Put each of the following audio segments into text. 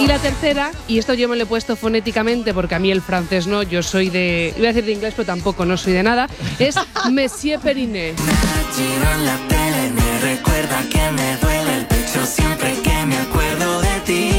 la tercera, y esto yo me lo he puesto fonéticamente porque a mí el francés no, yo soy de... Iba a decir de inglés, pero tampoco, no soy de nada. Es Monsieur Periné. Me recuerda que me duele el pecho siempre que me acuerdo de ti.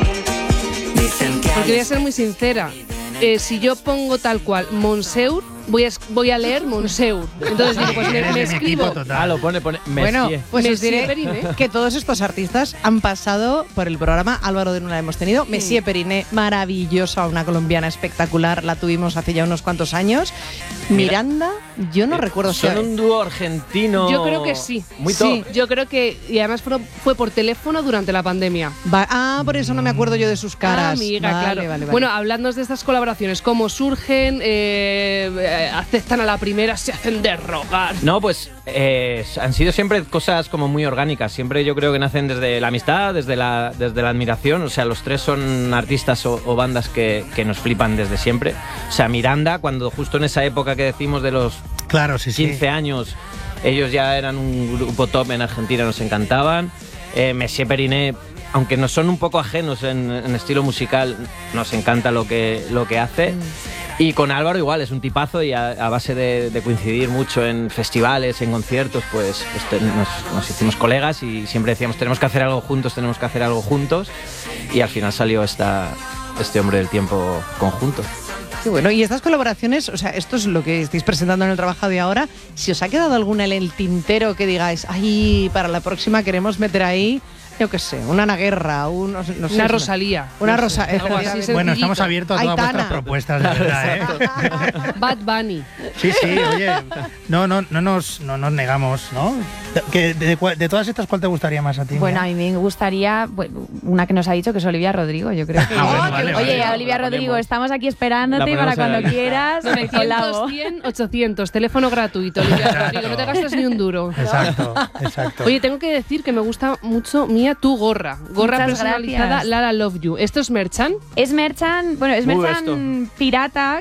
Dicen que porque voy a ser muy sincera. Si yo pongo tal cual Monsieur, voy a leer Monsieur. Entonces digo, pues me escribo. Lo pone. Bueno, pues os diré Periné. que todos estos artistas han pasado por el programa. Álvaro de Luna hemos tenido. Monsieur Periné, maravillosa, una colombiana espectacular. La tuvimos hace ya unos cuantos años. Miranda, yo no recuerdo si... Son un dúo argentino. Yo creo que sí. Muy top. Sí, yo creo que... Y además fue por teléfono durante la pandemia. por eso no me acuerdo yo de sus caras. Amiga, Vale, claro. vale. Bueno, hablándonos de estas colaboraciones, ¿cómo surgen? ¿Aceptan a la primera? ¿Se hacen de rogar? No, pues han sido siempre cosas como muy orgánicas. Siempre yo creo que nacen desde la amistad, desde la admiración. O sea, los tres son artistas o bandas que nos flipan desde siempre. O sea, Miranda, cuando justo en esa época que decimos de los 15 años, ellos ya eran un grupo top en Argentina, nos encantaban. Monsieur Periné, aunque nos son un poco ajenos en estilo musical, nos encanta lo que hace. Y con Álvaro igual, es un tipazo y a base de coincidir mucho en festivales, en conciertos, pues nos hicimos colegas y siempre decíamos tenemos que hacer algo juntos y al final salió este Hombre del Tiempo conjunto. Qué bueno, y estas colaboraciones, o sea, esto es lo que estáis presentando en el trabajo de ahora. Si os ha quedado alguna en el tintero que digáis, ay, para la próxima queremos meter ahí, yo qué sé, una Ana Guerra, no sé, una Rosalía. Una Rosalía. Bueno, estamos abiertos a todas vuestras propuestas, de verdad, ¿eh? Bad Bunny. Sí, oye, no nos negamos, ¿no? De todas estas, ¿cuál te gustaría más a ti? Bueno, a mí me gustaría, una que nos ha dicho, que es Olivia Rodrigo, yo creo que... Oye, Olivia Rodrigo, estamos aquí esperándote para cuando quieras. 900, 100, 800, teléfono gratuito, Olivia Rodrigo, no te gastas ni un duro. Exacto. Oye, tengo que decir que me gusta mucho, Mía, tu gorra Muchas personalizada, gracias. Lara Love You. ¿Esto es merchan? Es merchan, bueno, es merchan pirata,